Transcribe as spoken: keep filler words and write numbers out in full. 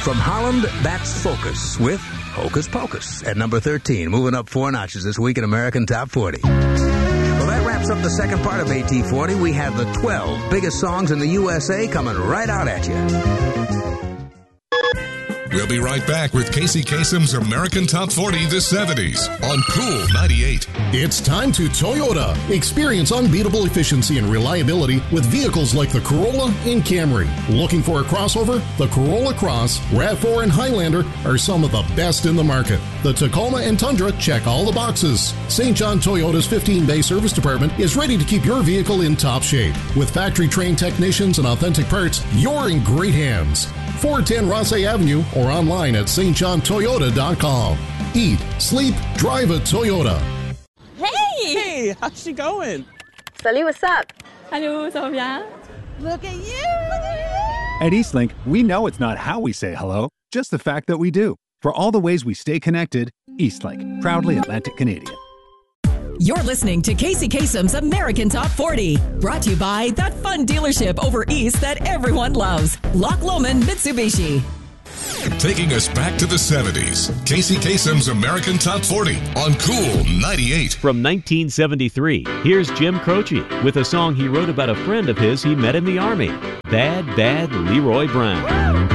From Holland, that's Focus with Hocus Pocus at number thirteen, moving up four notches this week in American Top forty. Well, that wraps up the second part of A T forty. We have the twelve biggest songs in the U S A coming right out at you. We'll be right back with Casey Kasem's American Top forty the seventies on Cool ninety-eight. It's time to Toyota. Experience unbeatable efficiency and reliability with vehicles like the Corolla and Camry. Looking for a crossover? The Corolla Cross, RAV four, and Highlander are some of the best in the market. The Tacoma and Tundra check all the boxes. Saint John Toyota's fifteen-bay service department is ready to keep your vehicle in top shape. With factory-trained technicians and authentic parts, you're in great hands. four ten Rossay Avenue or online at s t john toyota dot com. Eat, sleep, drive a Toyota. Hey! Hey, how's she going? Salut, what's up? Hello, ça va bien? Look at you! At Eastlink, we know it's not how we say hello, just the fact that we do. For all the ways we stay connected, Eastlink, proudly Atlantic Canadian. You're listening to Casey Kasem's American Top forty, brought to you by that fun dealership over east that everyone loves, Loch Lomond Mitsubishi. Taking us back to the seventies, Casey Kasem's American Top forty on Cool ninety-eight. From nineteen seventy-three, here's Jim Croce with a song he wrote about a friend of his he met in the Army, Bad, Bad Leroy Brown.